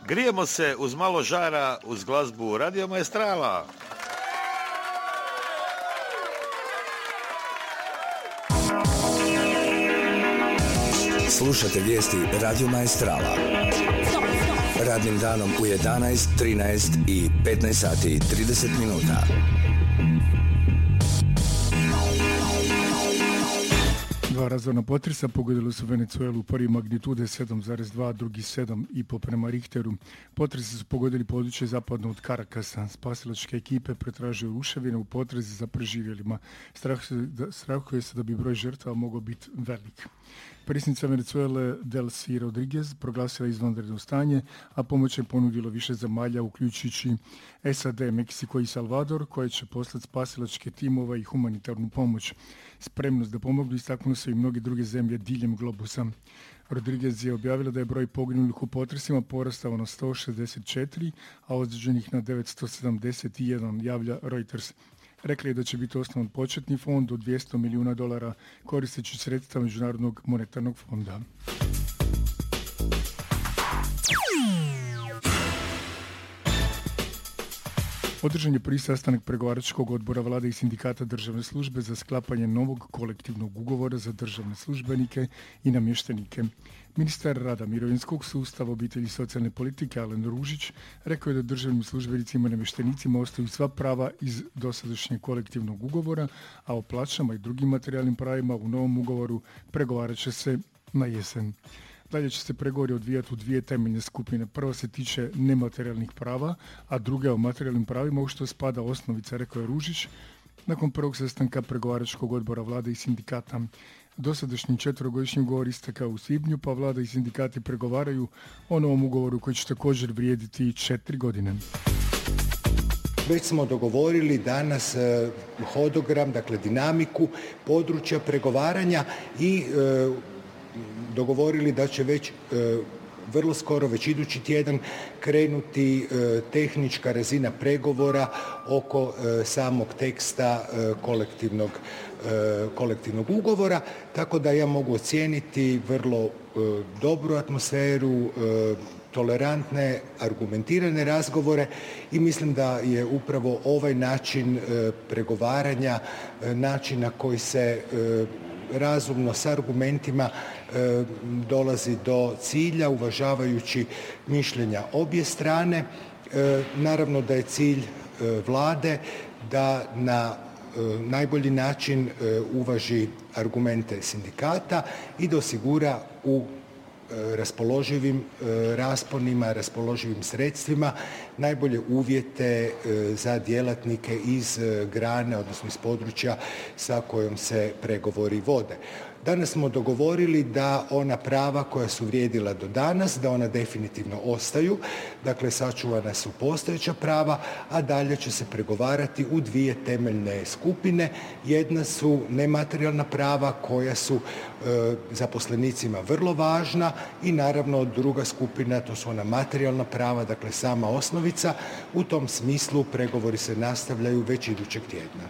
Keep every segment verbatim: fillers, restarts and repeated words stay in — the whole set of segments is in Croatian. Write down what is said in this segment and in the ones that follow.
Grijemo se uz malo žara uz glazbu Radio Maestrala. Slušate vijesti Radio Maestrala. Radnim danom u jedanaest, trinaest i petnaest sati i trideset minuta. Dva razorna potresa pogodili su Venezuelu, prvi magnitude sedam zarez dva, drugi sedam i po prema Richteru. Potresi su pogodili područje zapadno od Carakasa. Spasilačke ekipe pretražuju ruševine u potrezi za preživjelima. Strahuje se da bi broj žrtava mogao biti velik. Predsjednica Venezuele Delcy Rodriguez proglasila izvanredno stanje, a pomoć je ponudilo više zemalja, uključujući S A D, Meksiko i Salvador, koje će poslati spasilačke timova i humanitarnu pomoć. Spremnost da pomognu istaknuli su i mnoge druge zemlje diljem globusa. Rodriguez je objavila da je broj poginulih u potresima porastao na sto šezdeset četiri, a ozlijeđenih na devetsto sedamdeset jedan, javlja Reuters. Rekli je da će biti osnovan početni fond od dvjesto milijuna dolara koristeći sredstva Međunarodnog monetarnog fonda. Održan je prvi sastanak pregovaračkog odbora vlade i sindikata državne službe za sklapanje novog kolektivnog ugovora za državne službenike i namještenike. Ministar rada, mirovinskog sustava, obitelji i socijalne politike Alen Ružić rekao je da državnim službenicima i namještenicima ostaju sva prava iz dosadašnjeg kolektivnog ugovora, a o plaćama i drugim materijalnim pravima u novom ugovoru pregovarat će se na jesen. Dalje će se pregovori odvijati u dvije temeljne skupine. Prva se tiče nematerijalnih prava, a druga o materijalnim pravima, u što spada osnovica, rekao je Ružić, nakon prvog sastanka pregovaračkog odbora vlade i sindikata. Dosadašnji četverogodišnji ugovor istekao u svibnju, pa vlada i sindikati pregovaraju o novom ugovoru koji će također vrijediti četiri godine. Već smo dogovorili danas eh, hodogram, dakle dinamiku područja pregovaranja i eh, dogovorili da će već e, vrlo skoro, već idući tjedan, krenuti e, tehnička razina pregovora oko e, samog teksta e, kolektivnog, e, kolektivnog ugovora, tako da ja mogu ocijeniti vrlo e, dobru atmosferu, e, tolerantne, argumentirane razgovore i mislim da je upravo ovaj način e, pregovaranja, e, način na koji se e, razumno s argumentima e, dolazi do cilja uvažavajući mišljenja obje strane. E, naravno da je cilj e, vlade da na e, najbolji način e, uvaži argumente sindikata i da osigura u raspoloživim rasponima, raspoloživim sredstvima najbolje uvjete za djelatnike iz grane, odnosno iz područja sa kojom se pregovori vode. Danas smo dogovorili da ona prava koja su vrijedila do danas, da ona definitivno ostaju, dakle sačuvana su postojeća prava, a dalje će se pregovarati u dvije temeljne skupine. Jedna su nematerijalna prava koja su e, zaposlenicima vrlo važna i naravno druga skupina, to su ona materijalna prava, dakle sama osnovica. U tom smislu pregovori se nastavljaju već idućeg tjedna.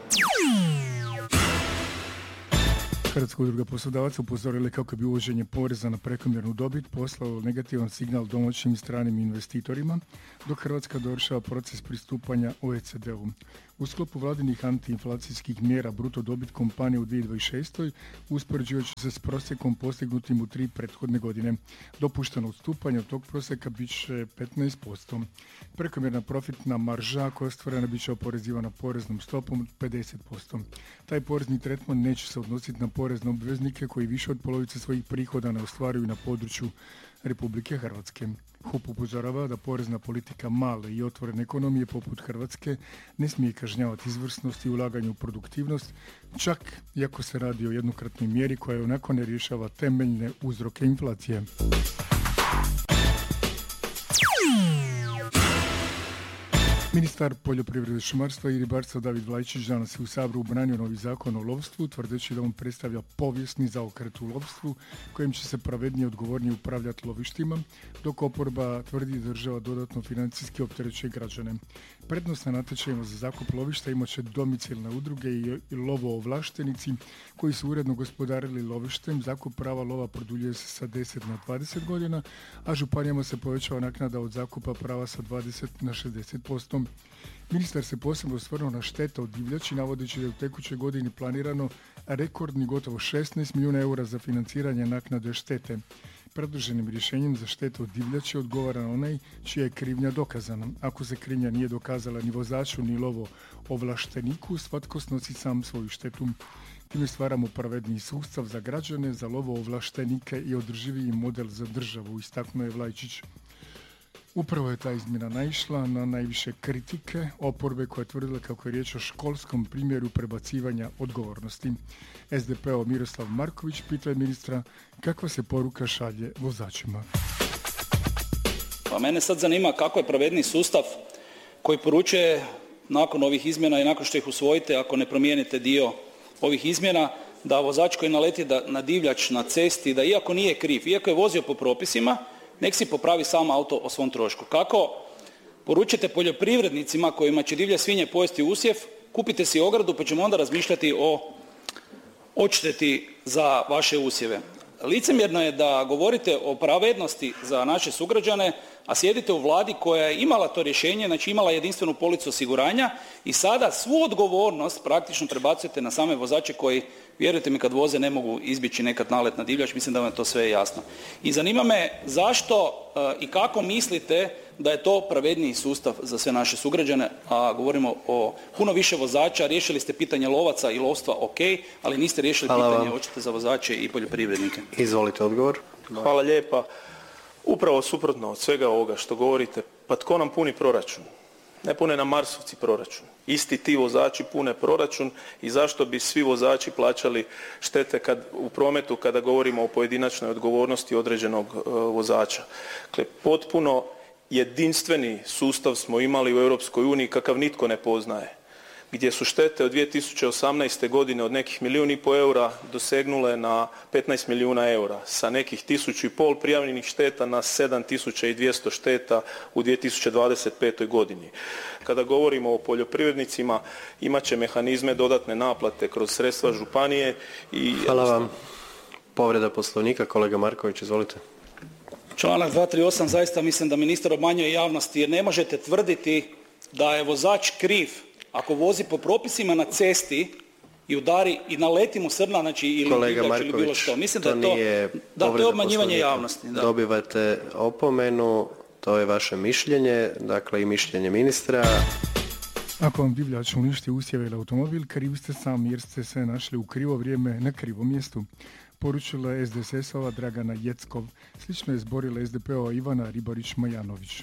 Hrvatska udruga poslodavaca upozorila kako bi uvođenje poreza na prekomjernu dobit poslalo negativan signal domaćim i stranim investitorima, dok Hrvatska dovršava proces pristupanja O E C D-u. U sklopu vladinih antiinflacijskih mjera bruto dobit kompanije u dvije tisuće dvadeset šestoj uspoređivat će se s prosjekom postignutim u tri prethodne godine. Dopušteno odstupanje od tog prosjeka bit će petnaest posto. Prekomjerna profitna marža koja je stvorena bit će oporezivana poreznom stopom od pedeset posto. Taj porezni tretman neće se odnositi na porezne obveznike koji više od polovice svojih prihoda ne ostvaruju na području Republike Hrvatske. H U P upozorava da porezna politika male i otvorene ekonomije poput Hrvatske ne smije kažnjavati izvrsnost i ulaganje u produktivnost, čak iako se radi o jednokratnoj mjeri koja onako ne rješava temeljne uzroke inflacije. Ministar poljoprivrede, šumarstva i ribarstva David Vlajčić danas je u Saboru branio novi zakon o lovstvu, tvrdeći da on predstavlja povijesni zaokret u lovstvu kojim će se pravednije i odgovornije upravljati lovištima, dok oporba tvrdi da država dodatno financijski opterećuje građane. Prednost na natječajima za zakup lovišta imat će domicilne udruge i lovoovlaštenici koji su uredno gospodarili lovištem. Zakup prava lova produljuje se sa deset na dvadeset godina, a županijama se povećava naknada od zakupa prava sa dvadeset na šezdeset posto. Ministar se posebno osvrnuo na štete od divljači, navodeći da je u tekućoj godini planirano rekordni gotovo šesnaest milijuna eura za financiranje naknade štete. Predloženim rješenjem za štetu od divljači odgovara na onaj čija je krivnja dokazana. Ako se krivnja nije dokazala ni vozaču ni lovo ovlašteniku, svatko snosi sam svoju štetu. Time stvaramo pravedniji sustav za građane, za lovo ovlaštenike i održiviji model za državu, istaknuo je Vlajčić. Upravo je ta izmjena naišla na najviše kritike oporbe koja je tvrdila kako je riječ o školskom primjeru prebacivanja odgovornosti. es de pe-ov Miroslav Marković pitao je ministra kakva se poruka šalje vozačima. Pa mene sad zanima kako je pravedni sustav koji poručuje nakon ovih izmjena i nakon što ih usvojite, ako ne promijenite dio ovih izmjena, da vozač koji naleti da, na divljač na cesti, da iako nije kriv, iako je vozio po propisima, nek si popravi sam auto o svom trošku. Kako poručite poljoprivrednicima kojima će divlje svinje pojesti usjev, kupite si ogradu pa ćemo onda razmišljati o odšteti za vaše usjeve. Licemjerno je da govorite o pravednosti za naše sugrađane, a sjedite u vladi koja je imala to rješenje, znači imala jedinstvenu policu osiguranja i sada svu odgovornost praktično prebacujete na same vozače koji, vjerujte mi, kad voze ne mogu izbjeći nekad nalet na divljač, mislim da vam je to sve jasno. I zanima me zašto uh, i kako mislite da je to pravedniji sustav za sve naše sugrađane, a govorimo o puno više vozača, riješili ste pitanje lovaca i lovstva, ok, ali niste riješili Hvala pitanje odštete za vozače i poljoprivrednike. Izvolite odgovor. Hvala lijepa. Upravo suprotno od svega ovoga što govorite, pa tko nam puni proračun? Ne pune nam marsovci proračun. Isti ti vozači pune proračun i zašto bi svi vozači plaćali štete kad, u prometu kada govorimo o pojedinačnoj odgovornosti određenog uh, vozača. Dakle, potpuno jedinstveni sustav smo imali u Europskoj uniji kakav nitko ne poznaje, gdje su štete od dvije tisuće osamnaeste. godine od nekih milijun i pol eura dosegnule na petnaest milijuna eura, sa nekih tisuću i pol prijavljenih šteta na sedam tisuća dvjesto šteta u dvije tisuće dvadeset petoj. godini. Kada govorimo o poljoprivrednicima, imat će mehanizme dodatne naplate kroz sredstva županije i... Hvala vam. Povreda Poslovnika, kolega Marković, izvolite. Članak dva tri osam, zaista mislim da ministar obmanjuje javnosti jer ne možete tvrditi da je vozač kriv ako vozi po propisima na cesti i udari i naleti mu srna, znači ili divljač ili bilo što. Mislim to da je to, nije da, to je obmanjivanje javnosti. Da. Dobivate opomenu, to je vaše mišljenje, dakle i mišljenje ministra. Ako vam divljač uništi usjeve ili automobil, krivi ste sami jer ste se našli u krivo vrijeme na krivom mjestu. Poručila je es de es es-ova Dragana Jeckov. Slično je zborila es de pe-ova Ivana Ribarić-Majanović.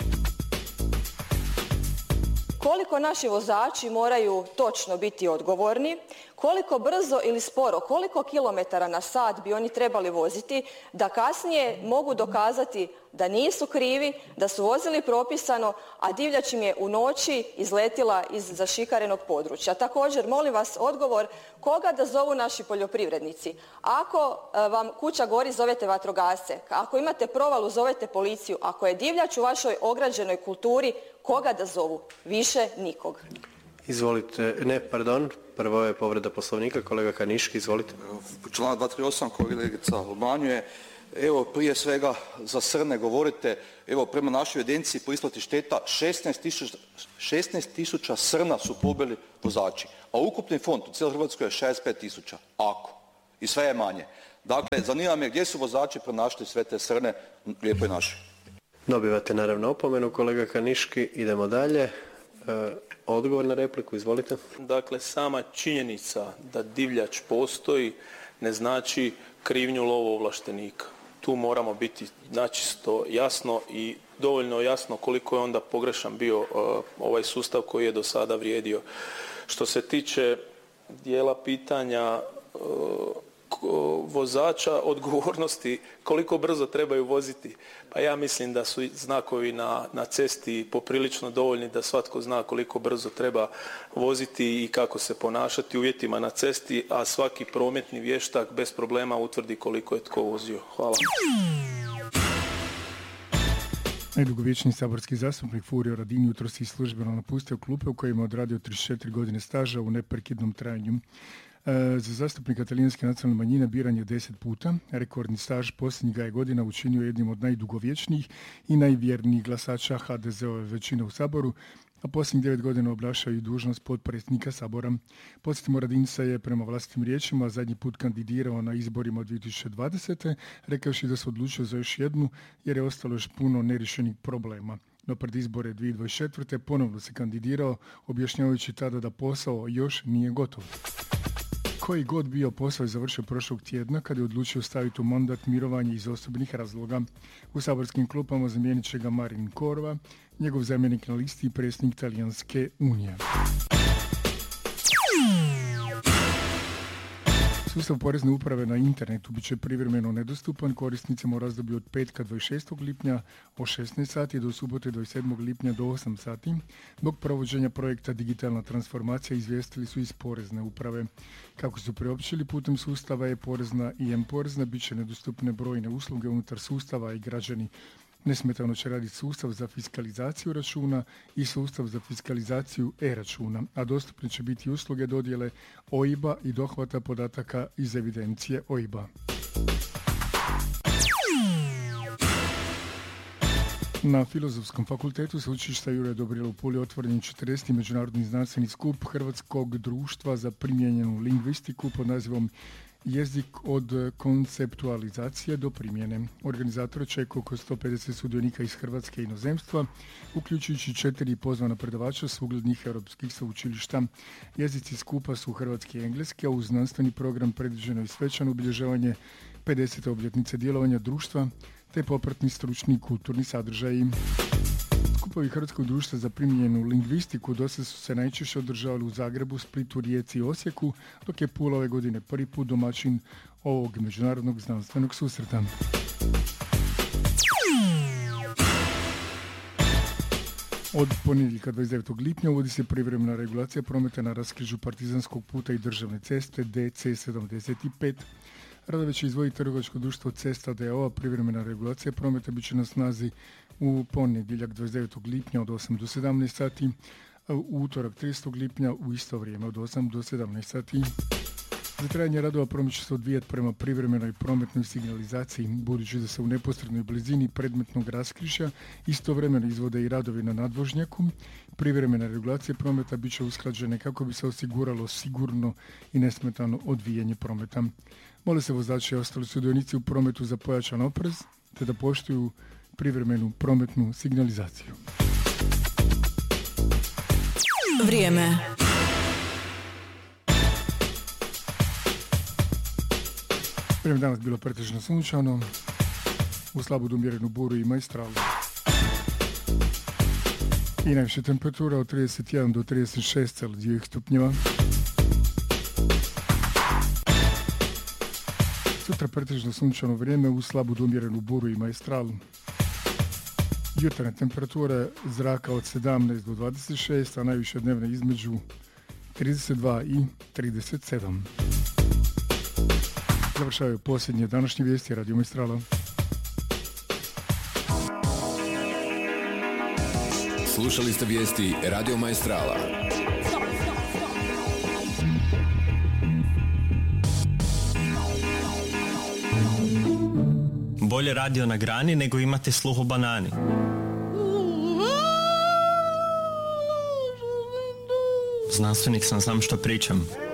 Koliko naši vozači moraju točno biti odgovorni, koliko brzo ili sporo, koliko kilometara na sat bi oni trebali voziti da kasnije mogu dokazati da nisu krivi, da su vozili propisano, a divljač im je u noći izletila iz zašikarenog područja. Također, molim vas odgovor koga da zovu naši poljoprivrednici. Ako vam kuća gori, zovete vatrogasce. Ako imate provalu, zovete policiju. Ako je divljač u vašoj ograđenoj kulturi, koga da zovu? Više nikog. Izvolite, ne, pardon, prvo je povreda Poslovnika, kolega Kaniški, izvolite. Članak dva tri osam, kolegica obmanjuje. Evo, prije svega za srne govorite, evo, prema našoj evidenciji po isplati šteta šesnaest tisuća srna su pobili vozači, a ukupni fond u cijeloj Hrvatskoj je šezdeset pet tisuća, ako, i sve je manje. Dakle, zanima me gdje su vozači pronašli sve te srne lijepoj našoj. Dobivate naravno opomenu, kolega Kaniški, idemo dalje. E, odgovor na repliku, izvolite. Dakle, sama činjenica da divljač postoji ne znači krivnju lovoovlaštenika. Tu moramo biti načisto jasno i dovoljno jasno koliko je onda pogrešan bio uh, ovaj sustav koji je do sada vrijedio. Što se tiče dijela pitanja uh, vozača odgovornosti koliko brzo trebaju voziti. Pa ja mislim da su znakovi na, na cesti poprilično dovoljni da svatko zna koliko brzo treba voziti i kako se ponašati u uvjetima na cesti, a svaki prometni vještak bez problema utvrdi koliko je tko vozio. Hvala. Najdugovječniji saborski zastupnik Furio Radin jutros je službeno napustio klupe u kojima je odradio trideset četiri godine staža u neprekidnom trajanju. E, za zastupnika talijanske nacionalne manjine biran je deset puta. Rekordni staž posljednjega je godina učinio jednim od najdugovječnijih i najvjernijih glasača ha de ze-ove većine u Saboru, a posljednjih devet godina obnašao i dužnost potpredsjednika Sabora. Podsjetimo, Radin se je prema vlastitim riječima zadnji put kandidirao na izborima od dvije tisuće dvadesete. rekavši da se odlučio za još jednu jer je ostalo još puno neriješenih problema. No pred izbore dvije tisuće dvadeset četvrte. ponovno se kandidirao, objašnjavajući tada da posao još nije gotov. Koji god bio posao je završio prošlog tjedna kada je odlučio staviti u mandat mirovanje iz osobnih razloga. U saborskim klupama zamijenit će ga Marin Korva, njegov zamjenik na listi i predsjednik Talijanske unije. Sustav porezne uprave na internetu bit će privremeno nedostupan korisnicima u razdoblju od petka dvadeset šestog lipnja od šesnaest sati do subote dvadeset sedmog lipnja do osam sati. Dok provođenja projekta Digitalna transformacija izvijestili su iz porezne uprave. Kako su priopćili, putem sustava e-porezna i m-porezna bit će nedostupne brojne usluge unutar sustava i građani. Nesmetano će raditi sustav za fiskalizaciju računa i sustav za fiskalizaciju e-računa, a dostupne će biti usluge dodjele o i be-a i dohvata podataka iz evidencije o i be-a. Na Filozofskom fakultetu Sveučilišta Juraj Dobrila u Puli otvoren je četrdeseti međunarodni znanstveni skup Hrvatskog društva za primijenjenu lingvistiku pod nazivom Jezik od konceptualizacije do primjene. Organizator očekuje oko sto pedeset sudionika iz Hrvatske i inozemstva, uključujući četiri pozvana predavača s uglednih europskih sveučilišta. Jezici skupa su hrvatski i engleski, a uz znanstveni program predviđeno i svečano obilježavanje pedesete obljetnice djelovanja društva, te popratni stručni i kulturni sadržaji. Skupovi Hrvatskog društva za primijenjenu lingvistiku dosad su se najčešće održavali u Zagrebu, Splitu, Rijeci i Osijeku, dok je Pula ove godine prvi put domaćin ovog međunarodnog znanstvenog susreta. Od ponedjeljka dvadeset devetog lipnja uvodi se privremena regulacija prometa na raskrižju Partizanskog puta i državne ceste D C sedamdeset pet. Radove će izvoditi trgovačko društvo Cesta d o o, a privremena regulacija prometa bit će na snazi u ponedjeljak dvadeset devetog lipnja od osam do sedamnaest sati, a u utorak tridesetog lipnja u isto vrijeme od osam do sedamnaest sati. Za trajanje radova promet će se odvijati prema privremenoj prometnoj signalizaciji, budući da se u neposrednoj blizini predmetnog raskrižja istovremeno izvode i radovi na nadvožnjaku. Privremena regulacija prometa bit će usklađene kako bi se osiguralo sigurno i nesmetano odvijanje prometa. Mole se vozači i ostali sudionici u prometu za pojačan oprez, te da poštuju privremenu prometnu signalizaciju. Vrijeme. Vrijeme danas bilo pretežno sunčano, u slabu do umjerenu buru i majstralu. I najviše temperatura od trideset jedan do trideset šest Celzijevih stupnjeva. Sutra pretežno sunčano vrijeme u slabu do umjerenu buru i majstralu. Jutarnja temperatura zraka od sedamnaest do dvadeset šest, a najviše dnevne između trideset dva i trideset sedam. Završavaju posljednje današnje vijesti Radio Maestrala. Slušali ste vijesti Radio Maestrala. Bolje radio na grani nego imate sluh u banani. Znanstvenik sam, znam što pričam.